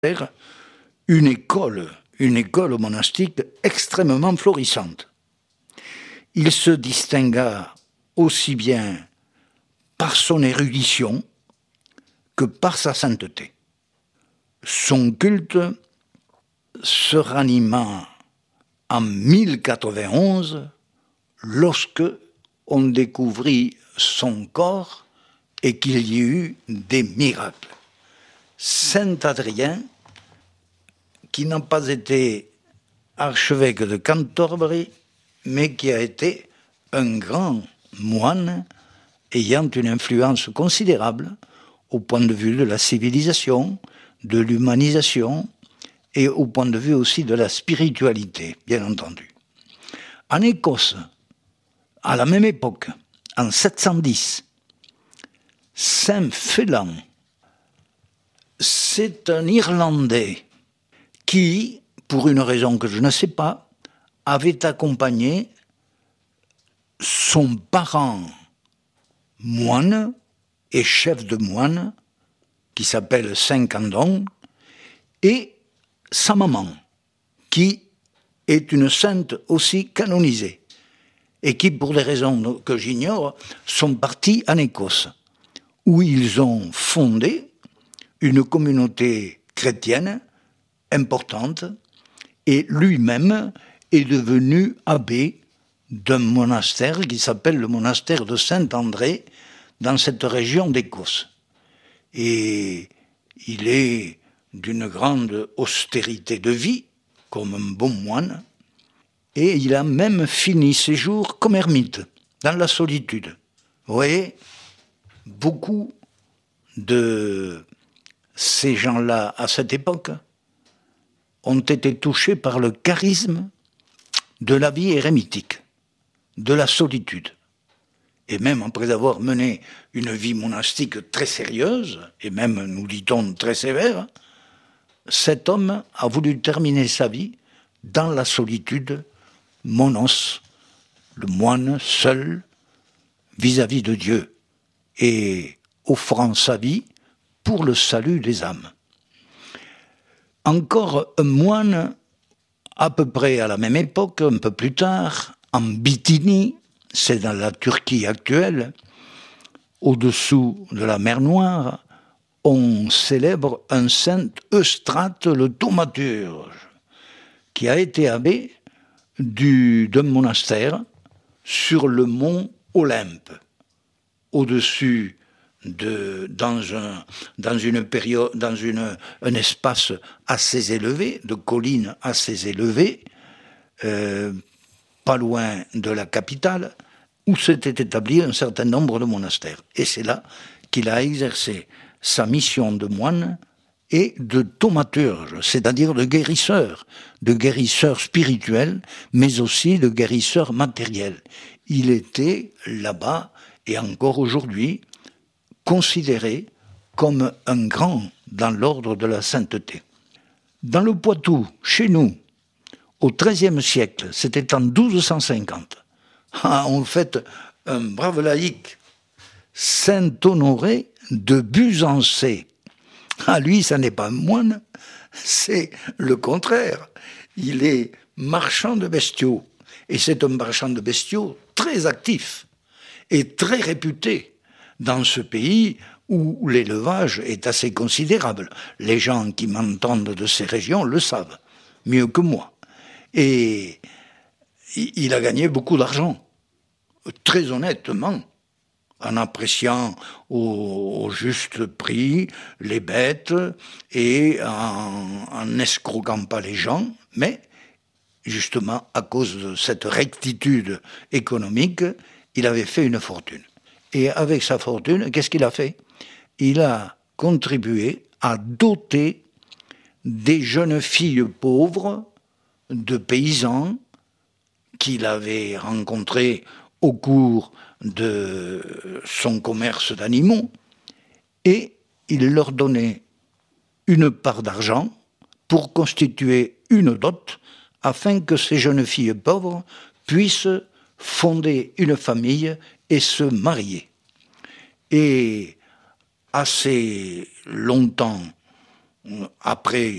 une école monastique extrêmement florissante. Il se distingua aussi bien par son érudition que par sa sainteté. Son culte se ranima en 1091 lorsque on découvrit son corps et qu'il y eut des miracles. Saint Adrien, qui n'a pas été archevêque de Cantorbéry, mais qui a été un grand moine ayant une influence considérable au point de vue de la civilisation, de l'humanisation et au point de vue aussi de la spiritualité, bien entendu. En Écosse, à la même époque, en 710, Saint Félan, c'est un Irlandais qui, pour une raison que je ne sais pas, avait accompagné son parent moine et chef de moine, qui s'appelle Saint Candon, et sa maman, qui est une sainte aussi canonisée, et qui, pour des raisons que j'ignore, sont partis en Écosse, où ils ont fondé une communauté chrétienne importante, et lui-même est devenu abbé d'un monastère qui s'appelle le monastère de Saint-André, dans cette région d'Écosse. Et il est d'une grande austérité de vie, comme un bon moine, et il a même fini ses jours comme ermite, dans la solitude. Vous voyez, beaucoup de ces gens-là, à cette époque, ont été touchés par le charisme de la vie érémitique, de la solitude. Et même après avoir mené une vie monastique très sérieuse, et même, nous dit-on, très sévère, cet homme a voulu terminer sa vie dans la solitude, monos, le moine seul, vis-à-vis de Dieu, et offrant sa vie pour le salut des âmes. Encore un moine, à peu près à la même époque, un peu plus tard, en Bithynie, c'est dans la Turquie actuelle, au-dessous de la mer Noire, on célèbre un saint Eustrate le thaumaturge, qui a été abbé d'un monastère sur le mont Olympe, au-dessus dans un espace assez élevé, de collines assez élevées, pas loin de la capitale, où s'étaient établis un certain nombre de monastères. Et c'est là qu'il a exercé sa mission de moine et de thaumaturge, c'est-à-dire de guérisseur spirituel, mais aussi de guérisseur matériel. Il était là-bas, et encore aujourd'hui, considéré comme un grand dans l'ordre de la sainteté. Dans le Poitou, chez nous, au XIIIe siècle, c'était en 1250, on fête un brave laïc, Saint Honoré de Buzancé. Lui, ça n'est pas un moine, c'est le contraire. Il est marchand de bestiaux, et c'est un marchand de bestiaux très actif et très réputé dans ce pays où l'élevage est assez considérable. Les gens qui m'entendent de ces régions le savent, mieux que moi. Et il a gagné beaucoup d'argent, très honnêtement, en appréciant au juste prix les bêtes et en n'escroquant pas les gens, mais justement à cause de cette rectitude économique, il avait fait une fortune. Et avec sa fortune, qu'est-ce qu'il a fait ? Il a contribué à doter des jeunes filles pauvres de paysans qu'il avait rencontrés au cours de son commerce d'animaux, et il leur donnait une part d'argent pour constituer une dot afin que ces jeunes filles pauvres puissent fonder une famille et se marier. Et assez longtemps après